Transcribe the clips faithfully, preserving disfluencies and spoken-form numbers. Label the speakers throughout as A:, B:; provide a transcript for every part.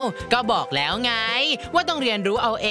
A: ก็บอกแล้วไงว่าต้องเรียนรู้เอาเอง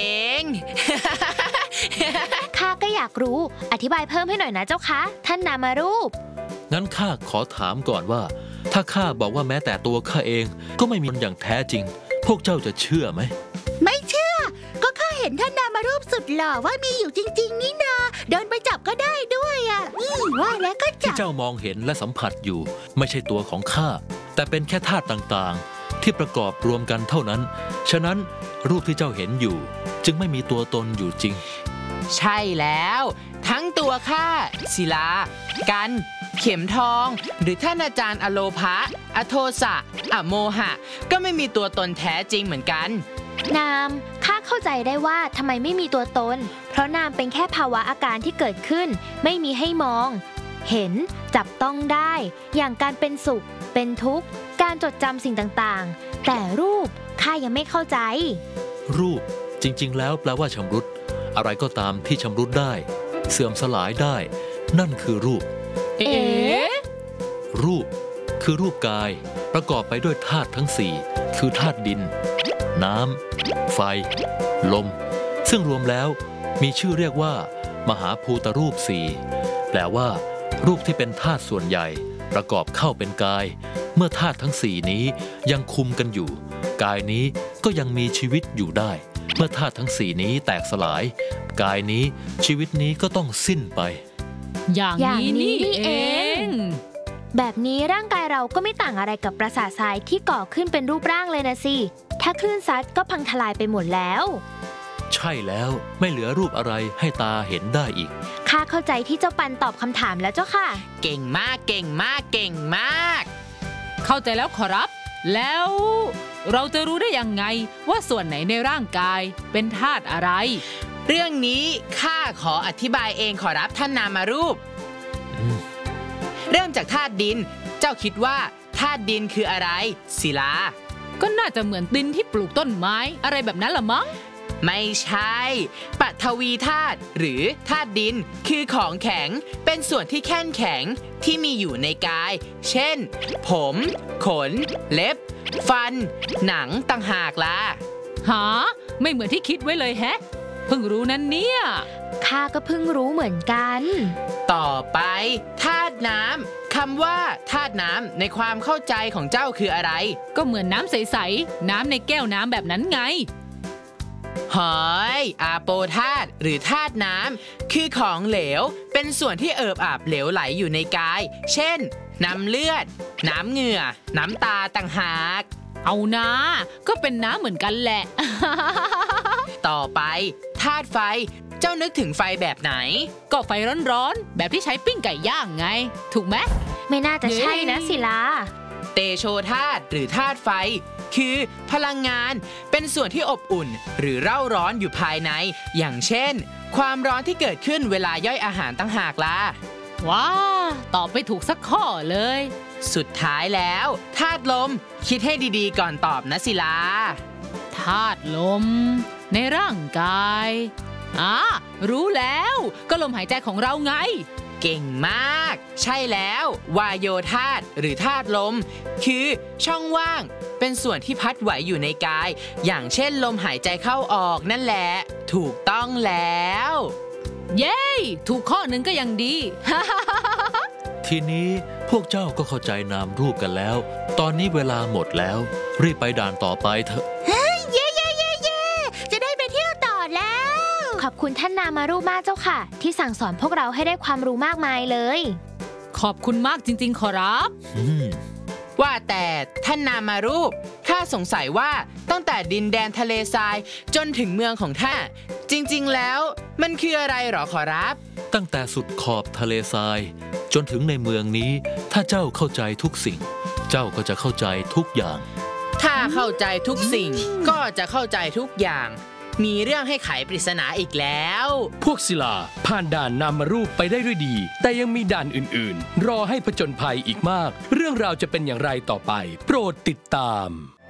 B: ข้าก็อยากรู้อธิบายเพิ่มให้หน่อยนะเจ้าคะท่านนามารูป
C: งั้นข้าขอถามก่อนว่าถ้าข้าบอกว่าแม้แต่ตัวข้าเองก็ไม่มีอย่างแท้จริงพวกเจ้าจะเชื่อไหม
D: ไม่เชื่อก็ข้าเห็นท่านนามารูปสุดหล่อว่ามีอยู่จริงๆนี่นาเดินไปจับก็ได้ด้วยอ่ะอืมว่าแล้วก็จับ
C: ที่เจ้ามองเห็นและสัมผัสอยู่ไม่ใช่ตัวของข้าแต่เป็นแค่ธาตุต่างๆที่ประกอบรวมกันเท่านั้นฉะนั้นรูปที่เจ้าเห็นอยู่จึงไม่มีตัวตนอยู่จริง
A: ใช่แล้วทั้งตัวข้าศิลากันเข็มทองหรือท่านอาจารย์อโลภะอโทสะอโมหะก็ไม่มีตัวตนแท้จริงเหมือนกัน
B: นามข้าเข้าใจได้ว่าทำไมไม่มีตัวตนเพราะนามเป็นแค่ภาวะอาการที่เกิดขึ้นไม่มีให้มองเห็นจับต้องได้อย่างการเป็นสุขเป็นทุกข์การจดจำสิ่งต่างๆแต่รูปข้ายังไม่เข้าใจ
C: รูปจริงๆแล้วแปลว่าชำรุดอะไรก็ตามที่ชำรุดได้เสื่อมสลายได้นั่นคือรูป
B: เอ๋
C: รูปคือรูปกายประกอบไปด้วยธาตุทั้งสี่คือธาตุดินน้ำไฟลมซึ่งรวมแล้วมีชื่อเรียกว่ามหาภูตรูปสี่แปลว่ารูปที่เป็นธาตุส่วนใหญ่ประกอบเข้าเป็นกายเมื่อธาตุทั้งสี่นี้ยังคุมกันอยู่กายนี้ก็ยังมีชีวิตอยู่ได้เมื่อธาตุทั้งสี่นี้แตกสลายกายนี้ชีวิตนี้ก็ต้องสิ้นไป
B: อย่างนี้นี่เองแบบนี้ร่างกายเราก็ไม่ต่างอะไรกับปราสาททรายที่ก่อขึ้นเป็นรูปร่างเลยนะสิถ้าคลื่นซัดก็พังทลายไปหมดแล้ว
C: ใช่แล้วไม่เหลือรูปอะไรให้ตาเห็นได้อีก
B: ข้าเข้าใจที่เจ้าปันตอบคำถามแล้วเจ้าค่ะ
A: เก่งมากเก่งมากเก่งมาก
E: เข้าใจแล้วขอรับแล้วเราจะรู้ได้ยังไงว่าส่วนไหนในร่างกายเป็นธาตุอะไร
A: เรื่องนี้ข้าขออธิบายเองขอรับท่านนามารูปเริ่มจากธาตุดินเจ้าคิดว่าธาตุดินคืออะไรศิลา
E: ก็น่าจะเหมือนดินที่ปลูกต้นไม้อะไรแบบนั้นละมั้ง
A: ไม่ใช่ปฐวีธาตุหรือธาตุดินคือของแข็งเป็นส่วนที่แข็งแข็งที่มีอยู่ในกายเช่นผมขนเล็บฟันหนังต่างหากล่ะ
E: หาไม่เหมือนที่คิดไว้เลยแฮะเพิ่งรู้นั่นเนี่ย
B: ข้าก็เพิ่งรู้เหมือนกัน
A: ต่อไปธาตุน้ำคำว่าธาตุน้ำในความเข้าใจของเจ้าคืออะไร
E: ก็เหมือนน้ำใสๆน้ำในแก้วน้ำแบบนั้นไง
A: หอยอาโปธาตุหรือธาตุน้ำคือของเหลวเป็นส่วนที่เอิบอาบเหลวไหลอยู่ในกายเช่นน้ำเลือดน้ำเหงื่อน้ำตาต่างหาก
E: เอานะก็เป็นน้ำเหมือนกันแหละ
A: ต่อไปธาตุไฟเจ้านึกถึงไฟแบบไหน
E: ก็ไฟร้อนๆแบบที่ใช้ปิ้งไก่ย่างไงถูกไหม
B: ไม่น่าจะใช่นะศิลา
A: เตโชธาตุหรือธาตุไฟคือพลังงานเป็นส่วนที่อบอุ่นหรือเร่าร้อนอยู่ภายในอย่างเช่นความร้อนที่เกิดขึ้นเวลาย่อยอาหารต่างหากล่ะ
E: ว้าตอบไปถูกสักข้อเลย
A: สุดท้ายแล้วธาตุลมคิดให้ดีๆก่อนตอบนะศิลา
E: ธาตุลมในร่างกายอ่ารู้แล้วก็ลมหายใจของเราไง
A: เก่งมากใช่แล้ววายโยธาตุหรือธาตุลมคือช่องว่างเป็นส่วนที่พัดไหวอยู่ในกายอย่างเช่นลมหายใจเข้าออกนั่นแหละถูกต้องแล้ว
E: เย้ถูกข้อหนึ่งก็ยังดี
C: ทีนี้พวกเจ้าก็เข้าใจนามรูปกันแล้วตอนนี้เวลาหมดแล้วรีบไปด่านต่อไปเถอะ
D: เฮ้ยเย่เย่เย่เย่จะได้ไปเที่ยวต่อแล้ว
B: ขอบคุณท่านนามารูปมากเจ้าค่ะที่สั่งสอนพวกเราให้ได้ความรู้มากมายเลย
E: ขอบคุณมากจริงๆขอรับ
A: ว่าแต่ท่านนามารูปข้าสงสัยว่าตั้งแต่ดินแดนทะเลทรายจนถึงเมืองของท่านจริงๆแล้วมันคืออะไรหรอขอรับ
C: ตั้งแต่สุดขอบทะเลทรายจนถึงในเมืองนี้ถ้าเจ้าเข้าใจทุกสิ่งเจ้าก็จะเข้าใจทุกอย่าง
A: ถ้าเข้าใจทุกสิ่งก็จะเข้าใจทุกอย่างมีเรื่องให้ไขปริศนาอีกแล้ว
F: พวกศิลาผ่านด่านนามารูปไปได้ด้วยดีแต่ยังมีด่านอื่นๆรอให้ผจญภัยอีกมากเรื่องราวจะเป็นอย่างไรต่อไปโปรดติดตาม